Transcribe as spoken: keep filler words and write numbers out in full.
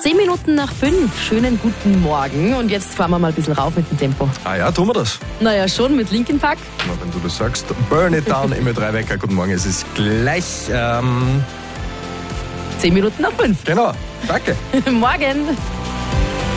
Zehn Minuten nach fünf. Schönen guten Morgen. Und jetzt fahren wir mal ein bisschen rauf mit dem Tempo. Ah ja, tun wir das. Naja, schon mit Linkin Park. Na, wenn du das sagst. Burn It Down, M drei Wecker. Guten Morgen, es ist gleich... Ähm, Zehn Minuten nach fünf. genau, danke. Morgen.